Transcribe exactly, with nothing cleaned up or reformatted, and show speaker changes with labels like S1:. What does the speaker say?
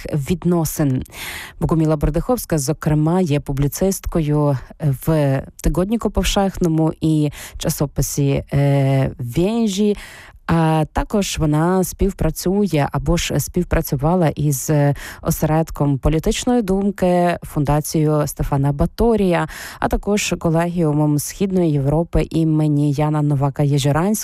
S1: міжнародних відносин. Богоміла Бердиховська, зокрема, є публіцисткою в тижневику Повшехному і часописі «Вєнжі». А також вона співпрацює або ж співпрацювала із осередком політичної думки, фундацією Стефана Баторія, а також колегіумом Східної Європи імені Яна Новака-Єжиранського.